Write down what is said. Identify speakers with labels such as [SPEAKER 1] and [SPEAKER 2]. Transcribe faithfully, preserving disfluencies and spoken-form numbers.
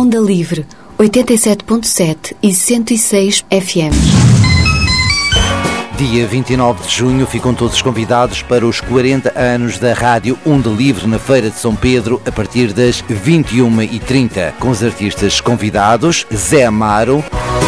[SPEAKER 1] Onda Livre, oitenta e sete ponto sete e cento e seis F M.
[SPEAKER 2] Dia vinte e nove de junho ficam todos convidados para os quarenta anos da Rádio Onda Livre na Feira de São Pedro, a partir das vinte e uma e trinta, com os artistas convidados Zé Amaro,